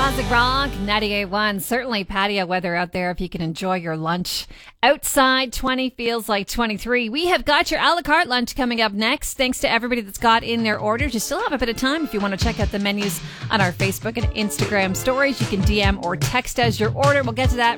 Classic Rock 98.1. Certainly patio weather out there if you can enjoy your lunch. Outside, 20 feels like 23. We have got your a la carte lunch coming up next. Thanks to everybody that's got in their orders. You still have a bit of time if you want to check out the menus on our Facebook and Instagram stories. You can DM or text us your order. We'll get to that